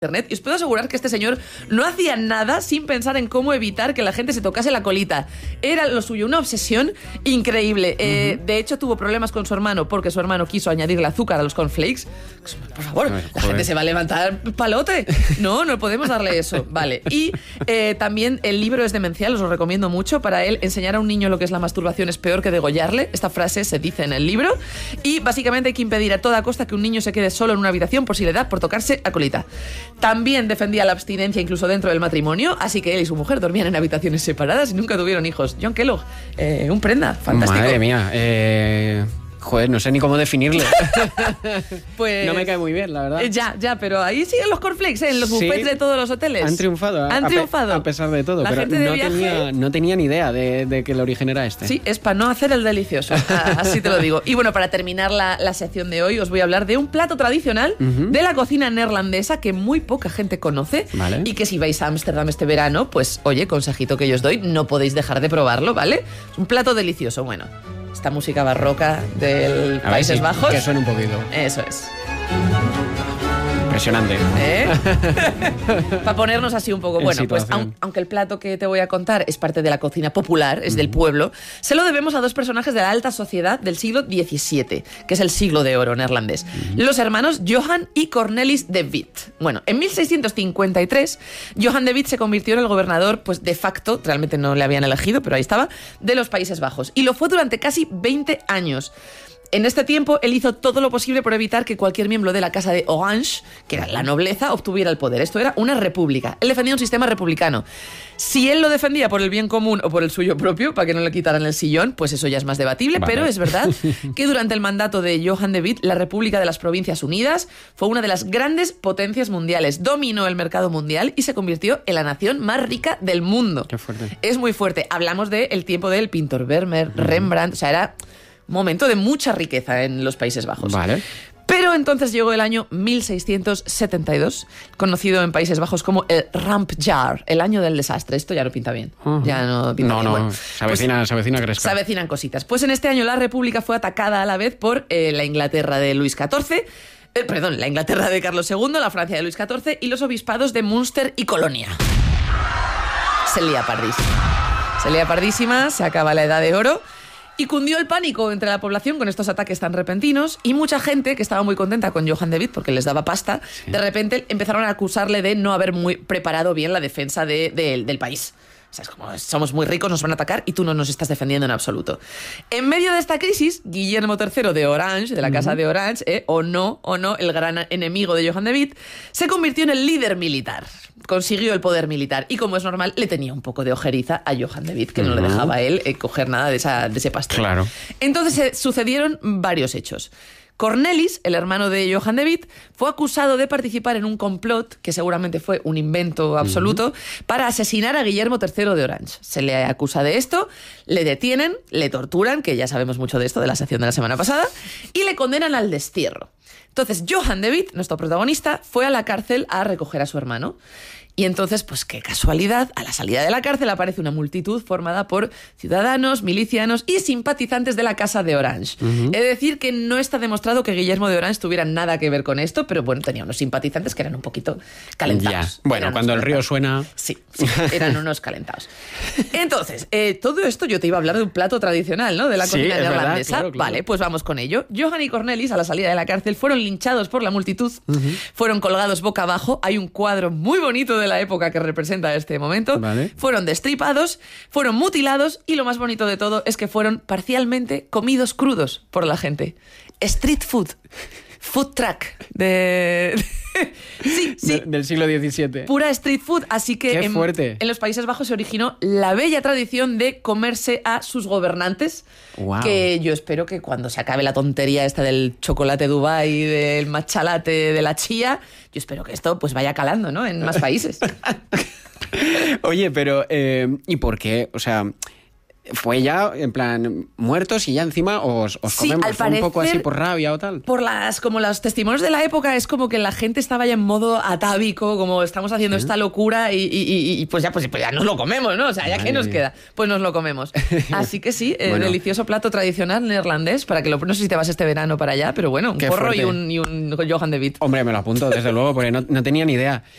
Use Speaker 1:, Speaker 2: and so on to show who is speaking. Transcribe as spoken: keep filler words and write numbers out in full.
Speaker 1: internet y os puedo asegurar que este señor no hacía nada sin pensar en cómo evitar que la gente se tocase la colita. Era lo suyo, una obsesión increíble. Eh, uh-huh. De hecho, tuvo problemas con su hermano porque su hermano quiso añadirle azúcar a los cornflakes. Por favor, Ay, la gente se va a levantar palote. No, no podemos darle eso. Vale. Y eh, también el libro es demencial, os lo recomiendo mucho. Para él, enseñar a un niño lo que es la masturbación es peor que degollarle. Esta frase se dice en el libro. Y básicamente hay que impedir a toda costa que un niño se quede solo en una habitación por si le da por tocarse a colita. También defendía la abstinencia incluso dentro del matrimonio, así que él y su mujer dormían en habitaciones separadas y nunca tuvieron hijos. John Kellogg, eh, un prenda, fantástico.
Speaker 2: Madre mía, eh... Joder, no sé ni cómo definirle.
Speaker 1: Pues,
Speaker 2: no me cae muy bien, la verdad.
Speaker 1: Ya, ya, pero ahí siguen los cornflakes, ¿eh? En los
Speaker 2: sí,
Speaker 1: buffets de todos los hoteles.
Speaker 2: Han triunfado.
Speaker 1: Han
Speaker 2: a,
Speaker 1: triunfado.
Speaker 2: A pesar de todo.
Speaker 1: La
Speaker 2: pero
Speaker 1: gente de
Speaker 2: no,
Speaker 1: viaje...
Speaker 2: tenía, no tenía ni idea de, de que el origen era este.
Speaker 1: Sí, es para no hacer el delicioso. Así te lo digo. Y bueno, para terminar la, la sección de hoy, os voy a hablar de un plato tradicional uh-huh. de la cocina neerlandesa que muy poca gente conoce. Vale. Y que si vais a Ámsterdam este verano, pues, oye, consejito que yo os doy, no podéis dejar de probarlo, ¿vale? Es un plato delicioso, bueno. Esta música barroca del
Speaker 2: a
Speaker 1: Países
Speaker 2: ver, sí,
Speaker 1: Bajos.
Speaker 2: Que suene un poquito.
Speaker 1: Eso es.
Speaker 2: Impresionante.
Speaker 1: ¿Eh? Para ponernos así un poco. En bueno, situación. Pues aun, aunque el plato que te voy a contar es parte de la cocina popular, es mm. del pueblo, se lo debemos a dos personajes de la alta sociedad del siglo diecisiete, que es el siglo de oro neerlandés. Mm. Los hermanos Johan y Cornelis de Witt. Bueno, en mil seiscientos cincuenta y tres, Johan de Witt se convirtió en el gobernador, pues de facto, realmente no le habían elegido, pero ahí estaba, de los Países Bajos. Y lo fue durante casi veinte años. En este tiempo, él hizo todo lo posible por evitar que cualquier miembro de la casa de Orange, que era la nobleza, obtuviera el poder. Esto era una república. Él defendía un sistema republicano. Si él lo defendía por el bien común o por el suyo propio, para que no le quitaran el sillón, pues eso ya es más debatible. Vale. Pero es verdad que durante el mandato de Johan de Witt, la República de las Provincias Unidas fue una de las grandes potencias mundiales. Dominó el mercado mundial y se convirtió en la nación más rica del mundo.
Speaker 2: Qué fuerte.
Speaker 1: Es muy fuerte. Hablamos del tiempo del pintor Vermeer, uh-huh. Rembrandt, o sea, era... momento de mucha riqueza en los Países Bajos.
Speaker 2: Vale.
Speaker 1: Pero entonces llegó el año mil seiscientos setenta y dos, conocido en Países Bajos como el Rampjaar, el año del desastre. Esto ya no pinta bien. Uh-huh. Ya no pinta
Speaker 2: no,
Speaker 1: bien.
Speaker 2: No,
Speaker 1: bueno,
Speaker 2: se avecina, pues, se avecina Gresca.
Speaker 1: Se avecinan cositas. Pues en este año la República fue atacada a la vez por eh, la Inglaterra de Luis catorce, eh, perdón, la Inglaterra de Carlos segundo, la Francia de Luis catorce y los obispados de Münster y Colonia. Se lía pardísima. Se lía pardísima, se acaba la Edad de Oro. Y cundió el pánico entre la población con estos ataques tan repentinos y mucha gente que estaba muy contenta con Johan de Witt porque les daba pasta, sí. de repente empezaron a acusarle de no haber muy preparado bien la defensa de, de, del país. O sea, es como, somos muy ricos, nos van a atacar y tú no nos estás defendiendo en absoluto. En medio de esta crisis, Guillermo tercero de Orange, de la casa uh-huh. de Orange, eh, o no, o no, el gran enemigo de Johan de Witt, se convirtió en el líder militar. Consiguió el poder militar y, como es normal, le tenía un poco de ojeriza a Johan de Witt, que uh-huh. no le dejaba a él eh, coger nada de, esa, de ese pastel.
Speaker 2: Claro.
Speaker 1: Entonces eh, sucedieron varios hechos. Cornelis, el hermano de Johan de Witt, fue acusado de participar en un complot, que seguramente fue un invento absoluto, uh-huh. para asesinar a Guillermo tercero de Orange. Se le acusa de esto, le detienen, le torturan, que ya sabemos mucho de esto, de la sección de la semana pasada, y le condenan al destierro. Entonces, Johan de Witt, nuestro protagonista, fue a la cárcel a recoger a su hermano. Y entonces, pues qué casualidad, a la salida de la cárcel aparece una multitud formada por ciudadanos, milicianos y simpatizantes de la Casa de Orange. Uh-huh. Es decir, que no está demostrado que Guillermo de Orange tuviera nada que ver con esto, pero bueno, tenía unos simpatizantes que eran un poquito calentados.
Speaker 2: Ya. Bueno, cuando el río suena...
Speaker 1: Sí, sí, eran unos calentados. Entonces, eh, todo esto yo te iba a hablar de un plato tradicional, ¿no? De la cocina
Speaker 2: sí,
Speaker 1: neerlandesa.
Speaker 2: Claro, claro.
Speaker 1: Vale, pues vamos con ello. Johan y Cornelis, a la salida de la cárcel, fueron linchados por la multitud, uh-huh. fueron colgados boca abajo. Hay un cuadro muy bonito de la época que representa este momento.
Speaker 2: Vale.
Speaker 1: Fueron destripados, fueron mutilados y lo más bonito de todo es que fueron parcialmente comidos crudos por la gente. Street food. Food truck de... sí, sí.
Speaker 2: De, del siglo diecisiete.
Speaker 1: Pura street food, así que
Speaker 2: Qué
Speaker 1: en,
Speaker 2: fuerte.
Speaker 1: en los Países Bajos se originó la bella tradición de comerse a sus gobernantes,
Speaker 2: wow.
Speaker 1: que yo espero que cuando se acabe la tontería esta del chocolate Dubai, del matcha latte, de la chía, yo espero que esto pues vaya calando, ¿no? En más países.
Speaker 2: Oye, pero eh, ¿y por qué? O sea... ¿Fue ya, en plan, muertos y ya encima os, os
Speaker 1: sí,
Speaker 2: comemos?
Speaker 1: al
Speaker 2: ¿Fue
Speaker 1: parecer,
Speaker 2: un poco así por rabia o tal?
Speaker 1: Por las, como los testimonios de la época, es como que la gente estaba ya en modo atávico, como estamos haciendo ¿Eh? esta locura y, y, y, y pues, ya, pues, pues ya nos lo comemos, ¿no? O sea, ¿ya qué nos queda? Pues nos lo comemos. Así que sí, bueno. el delicioso plato tradicional neerlandés, para que lo... No sé si te vas este verano para allá, pero bueno, un
Speaker 2: qué
Speaker 1: porro
Speaker 2: fuerte.
Speaker 1: y un, y un Johan de Witt.
Speaker 2: Hombre, me lo apunto, desde luego, porque no, no tenía ni idea.